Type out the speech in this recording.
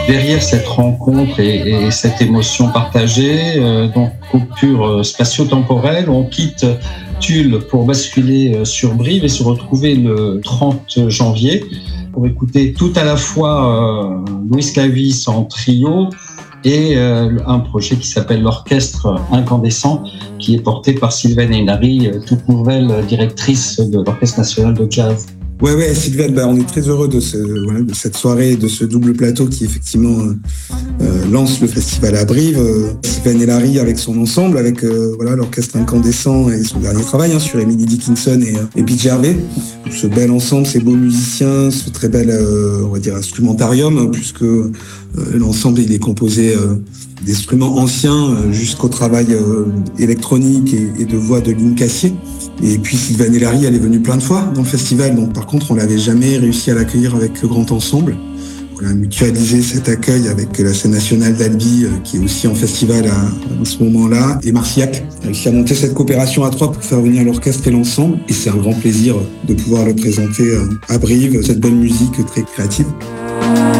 Derrière cette rencontre et cette émotion partagée, donc coupure spatio-temporelle, on quitte Tulle pour basculer sur Brive et se retrouver le 30 janvier pour écouter tout à la fois Louis Clavis en trio et un projet qui s'appelle l'Orchestre Incandescent, qui est porté par Sylvaine Hénary, toute nouvelle directrice de l'Orchestre National de Jazz. Ouais, Sylvaine, on est très heureux de cette soirée, de ce double plateau qui effectivement lance le festival à Brive. Sylvaine Hénary avec son ensemble, avec l'Orchestre Incandescent et son dernier travail sur Emily Dickinson et PJ Harvey. Ce bel ensemble, ces beaux musiciens, ce très bel, instrumentarium, puisque l'ensemble il est composé d'instruments anciens jusqu'au travail électronique et de voix de Lynn Cassier. Et puis Sylvaine Hénary, elle est venue plein de fois dans le festival, donc par contre on l'avait jamais réussi à l'accueillir avec le grand ensemble. On a mutualisé cet accueil avec la scène nationale d'Albi, qui est aussi en festival à ce moment-là, et Marciac a réussi à monter cette coopération à trois pour faire venir l'orchestre et l'ensemble. Et c'est un grand plaisir de pouvoir le présenter à Brive, cette belle musique très créative.